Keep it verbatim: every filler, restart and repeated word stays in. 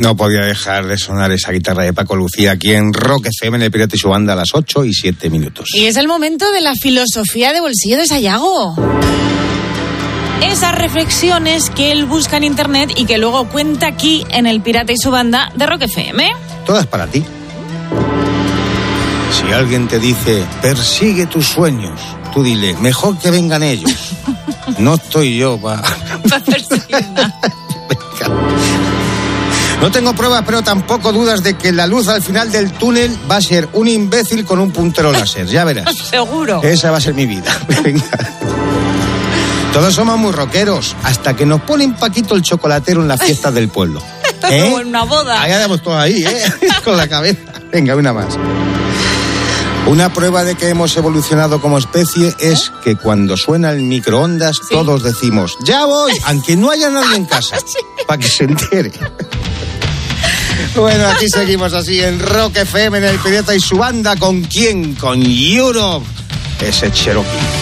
No podía dejar de sonar esa guitarra de Paco Lucía aquí en Rock F M, en El Pirata y su Banda, a las ocho y siete minutos. Y es el momento de la filosofía de bolsillo de Sayago. Esas reflexiones que él busca en internet y que luego cuenta aquí en El Pirata y su Banda de Rock F M. Todas para ti. Si alguien te dice, persigue tus sueños, tú dile, mejor que vengan ellos. No estoy yo para... Pa perseguir nada. No tengo pruebas, pero tampoco dudas de que la luz al final del túnel va a ser un imbécil con un puntero láser, ya verás. Seguro. Esa va a ser mi vida. Venga. Todos somos muy rockeros, hasta que nos ponen Paquito el chocolatero en las fiestas del pueblo. ¿Eh? Como en una boda. Ahí andamos todos ahí, ¿eh? Con la cabeza. Venga, una más. Una prueba de que hemos evolucionado como especie es que cuando suena el microondas, ¿sí? Todos decimos, ¡ya voy! Aunque no haya nadie en casa, sí. Para que se entere. Bueno, aquí seguimos así en Rock F M, en El Pirata y su Banda. ¿Con quién? Con Europe. Ese Cherokee.